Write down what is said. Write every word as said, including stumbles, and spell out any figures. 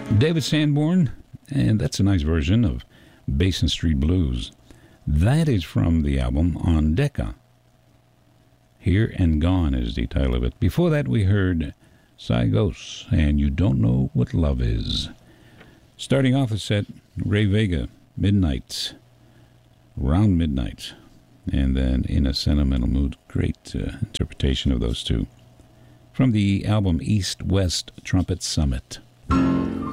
David Sanborn, and that's a nice version of Basin Street Blues. That is from the album On Decca. Here and Gone is the title of it. Before that, we heard Sygos and You Don't Know What Love Is. Starting off the set, Ray Vega, Midnights, Round Midnight, and then In a Sentimental Mood. Great uh, interpretation of those two. From the album East West Trumpet Summit.